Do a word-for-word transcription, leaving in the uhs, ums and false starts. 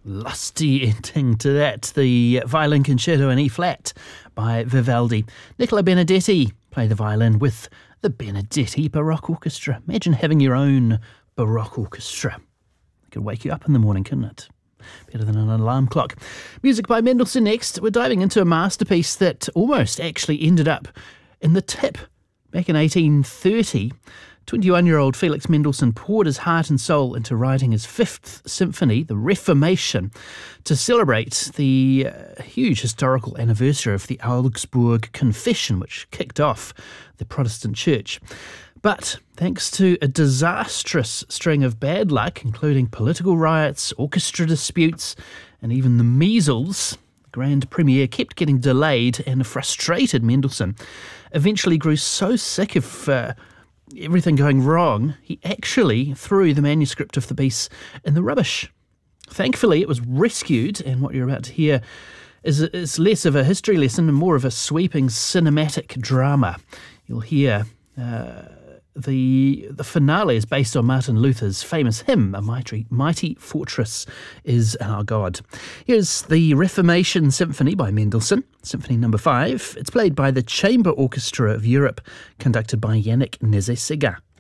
Lusty ending to that. The violin concerto in E flat by Vivaldi. Nicola Benedetti played the violin with the Benedetti Baroque Orchestra. Imagine having your own Baroque orchestra. It could wake you up in the morning, couldn't it? Better than an alarm clock. Music by Mendelssohn next. We're diving into a masterpiece that almost actually ended up in the tip. Back in eighteen thirty, twenty-one-year-old Felix Mendelssohn poured his heart and soul into writing his fifth symphony, the Reformation, to celebrate the uh, huge historical anniversary of the Augsburg Confession, which kicked off the Protestant Church. But thanks to a disastrous string of bad luck, including political riots, orchestra disputes, and even the measles, the grand premiere kept getting delayed, and a frustrated Mendelssohn eventually grew so sick of uh, everything going wrong, he actually threw the manuscript of the piece in the rubbish. Thankfully, it was rescued, and what you're about to hear is, is less of a history lesson and more of a sweeping cinematic drama. You'll hear uh, the the finale is based on Martin Luther's famous hymn, "A mighty, mighty fortress is our God." Here's the Reformation Symphony by Mendelssohn, Symphony number five. It's played by the Chamber Orchestra of Europe, conducted by Yannick Nézet-Séguin.